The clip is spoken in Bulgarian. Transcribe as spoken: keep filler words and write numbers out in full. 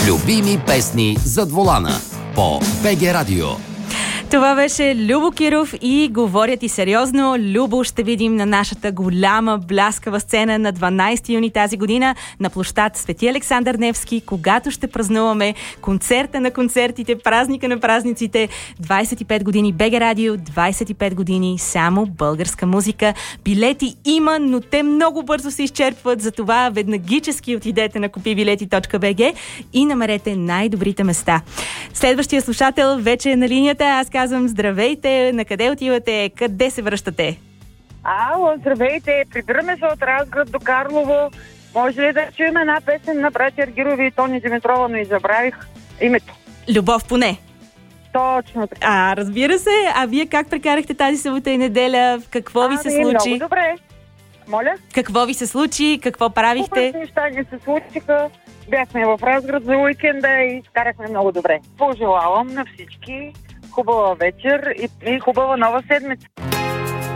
Любими песни зад волана по БГ Радио. Това беше Любо Киров и говорят и сериозно. Любо ще видим на нашата голяма бляскава сцена на дванайсети юни тази година на площад Свети Александър Невски, когато ще празнуваме концерта на концертите, празника на празниците. двайсет и пет години БГ Радио, двайсет и пет години само българска музика. Билети има, но те много бързо се изчерпват, затова веднагически отидете на купи билети точка би джи и намерете най-добрите места. Следващия слушател вече е на линията. Аз казвам здравейте, на къде отивате, къде се връщате? Ало, здравейте, прибираме се от Разград до Карлово. Може ли да чуем една песен на братя Аргирови и Тони Димитрова, но и забравих името. Любов поне. Точно така. А, разбира се. А вие как прекарахте тази събота и неделя? Какво а, ви се случи? Много добре. Моля? Какво ви се случи? Какво правихте? Хубави неща ни се случиха. Бяхме в Разград за уикенда и скарахме много добре. Пожелавам на всички хубава вечер и, и хубава нова седмица.